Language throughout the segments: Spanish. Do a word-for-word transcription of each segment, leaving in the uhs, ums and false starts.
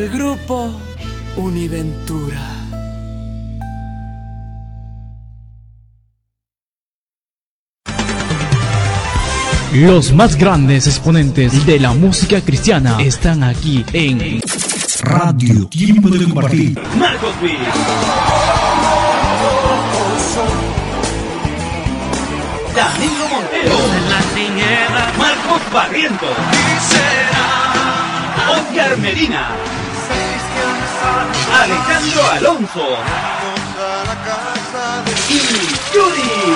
del grupo Univentura. Los más grandes exponentes de la música cristiana están aquí en Radio Tiempo de Compartir. Marcos Witt, Danilo Montero, Marcos Barrientos, Oscar Medina, Alejandro Alonso y Yuri.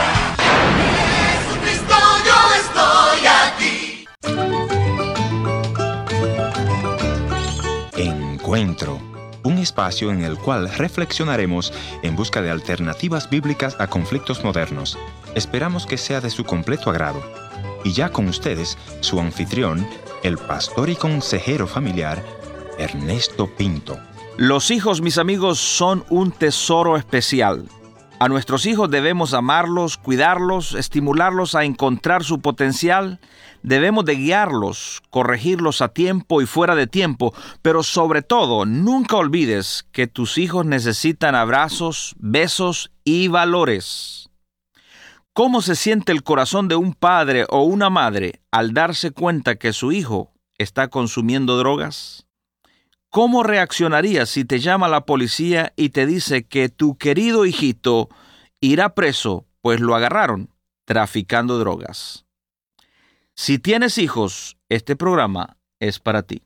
Encuentro, un espacio en el cual reflexionaremos en busca de alternativas bíblicas a conflictos modernos. Esperamos que sea de su completo agrado. Y ya con ustedes, su anfitrión, el pastor y consejero familiar, Ernesto Pinto. Los hijos, mis amigos, son un tesoro especial. A nuestros hijos debemos amarlos, cuidarlos, estimularlos a encontrar su potencial. Debemos de guiarlos, corregirlos a tiempo y fuera de tiempo, pero sobre todo, nunca olvides que tus hijos necesitan abrazos, besos y valores. ¿Cómo se siente el corazón de un padre o una madre al darse cuenta que su hijo está consumiendo drogas? ¿Cómo reaccionarías si te llama la policía y te dice que tu querido hijito irá preso, pues lo agarraron traficando drogas? Si tienes hijos, este programa es para ti.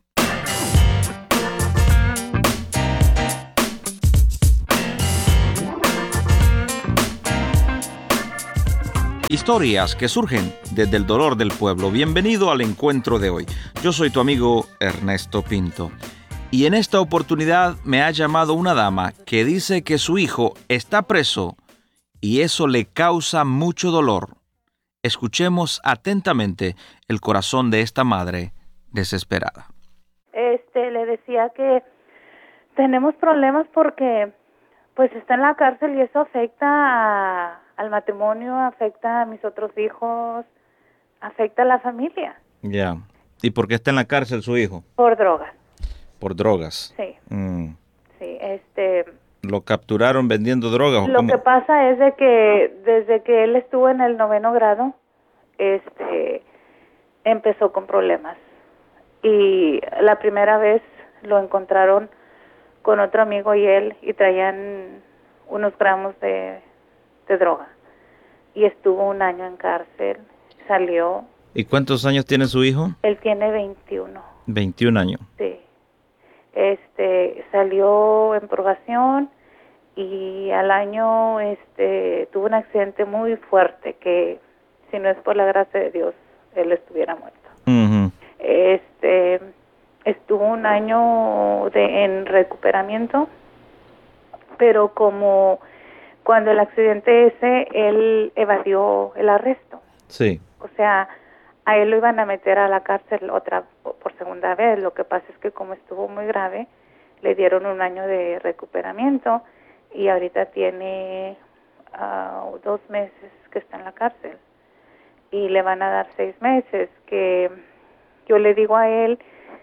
Historias que surgen desde el dolor del pueblo. Bienvenido al encuentro de hoy. Yo soy tu amigo Ernesto Pinto. Y en esta oportunidad me ha llamado una dama que dice que su hijo está preso y eso le causa mucho dolor. Escuchemos atentamente el corazón de esta madre desesperada. Este, le decía que tenemos problemas porque pues está en la cárcel y eso afecta a, al matrimonio, afecta a mis otros hijos, afecta a la familia. Ya. ¿Y por qué está en la cárcel su hijo? Por drogas. Por drogas. Sí. Mm. Sí, este... ¿Lo capturaron vendiendo drogas? Lo ¿cómo? que pasa es de que desde que él estuvo en el noveno grado, este, empezó con problemas. Y la primera vez lo encontraron con otro amigo y él y traían unos gramos de, de droga. Y estuvo un año en cárcel, salió. ¿Y cuántos años tiene su hijo? Él tiene veintiuno. veintiún años. Sí. Este, salió en purgación y al año este tuvo un accidente muy fuerte que si no es por la gracia de Dios él estuviera muerto. Uh-huh. Este estuvo un año de en recuperamiento, pero como cuando el accidente ese él evadió el arresto. Sí. O sea, a él lo iban a meter a la cárcel otra por segunda vez. Lo que pasa es que como estuvo muy grave, le dieron un año de recuperamiento y ahorita tiene uh, dos meses que está en la cárcel y le van a dar seis meses. Que yo le digo a él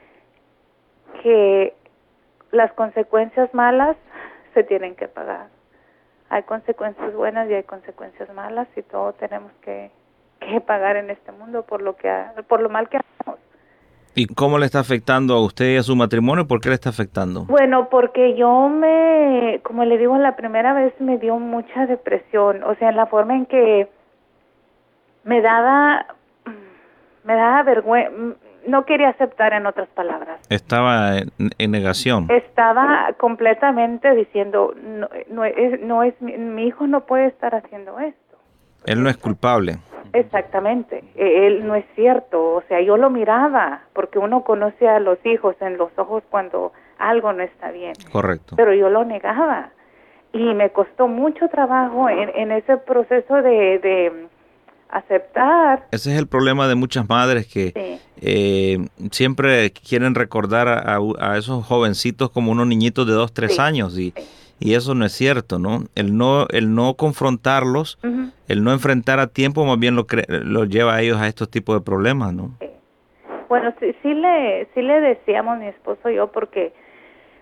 que las consecuencias malas se tienen que pagar. Hay consecuencias buenas y hay consecuencias malas y todo tenemos que que pagar en este mundo por lo que por lo mal que hacemos. ¿Y cómo le está afectando a usted y a su matrimonio? ¿Por qué le está afectando? Bueno, porque yo me, como le digo, la primera vez me dio mucha depresión, o sea, en la forma en que me daba, me daba vergüenza, no quería aceptar, en otras palabras. Estaba en, en negación. Estaba completamente diciendo, no, no es, no es, mi, mi hijo no puede estar haciendo esto. Él no es culpable. Exactamente, él no es cierto, o sea, yo lo miraba, porque uno conoce a los hijos en los ojos cuando algo no está bien. Correcto. Pero yo lo negaba, y me costó mucho trabajo en, en ese proceso de, de aceptar. Ese es el problema de muchas madres que sí. eh, siempre quieren recordar a, a esos jovencitos como unos niñitos de dos, tres sí. años, y... Sí. Y eso no es cierto, ¿no? El no el no confrontarlos, uh-huh. el no enfrentar a tiempo, más bien lo, cre- lo lleva a ellos a estos tipos de problemas, ¿no? Sí. Bueno, sí, sí le sí le decíamos mi esposo y yo, porque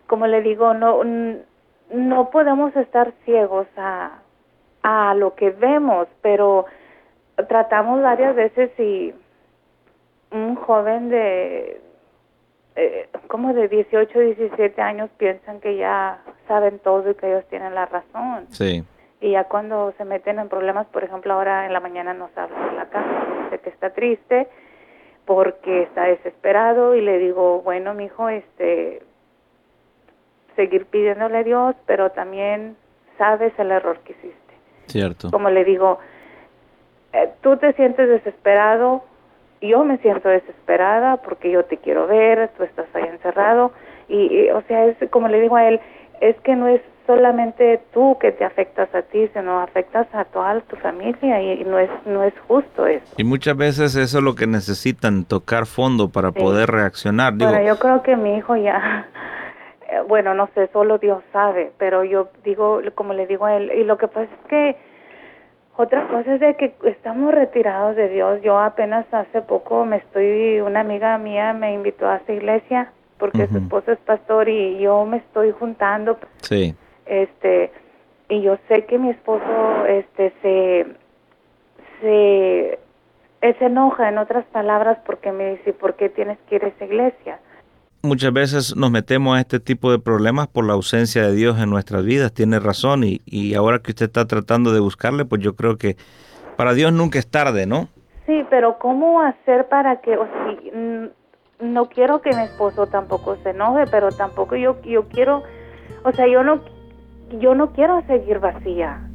como le digo, no no podemos estar ciegos a, a lo que vemos, pero tratamos varias veces y un joven de eh, como de dieciocho, diecisiete años piensan que ya saben todo y que ellos tienen la razón. Sí. Y ya cuando se meten en problemas, por ejemplo, ahora en la mañana nos habla de la casa, dice que está triste porque está desesperado y le digo, bueno, mijo, este, seguir pidiéndole a Dios, pero también sabes el error que hiciste. Cierto. Como le digo, eh, tú te sientes desesperado, yo me siento desesperada porque yo te quiero ver, tú estás ahí encerrado y, y o sea, es como le digo a él, es que no es solamente tú que te afectas a ti, sino afectas a toda tu familia y, y no es no es justo eso. Y muchas veces eso es lo que necesitan, tocar fondo para sí. poder reaccionar. Digo, bueno, yo creo que mi hijo ya, bueno, no sé, solo Dios sabe, pero yo digo, como le digo a él, y lo que pasa es que otra cosa es de que estamos retirados de Dios. Yo apenas hace poco me estoy, una amiga mía me invitó a esa iglesia porque uh-huh. su esposo es pastor y yo me estoy juntando. Sí. Este, y yo sé que mi esposo este se se él se enoja, en otras palabras, porque me dice, ¿por qué tienes que ir a esa iglesia? Muchas veces nos metemos a este tipo de problemas por la ausencia de Dios en nuestras vidas. Tiene razón, y, y ahora que usted está tratando de buscarle, pues yo creo que para Dios nunca es tarde, ¿no? Sí, pero ¿cómo hacer para que, o sea, no quiero que mi esposo tampoco se enoje, pero tampoco yo yo quiero, o sea, yo no yo no quiero seguir vacía.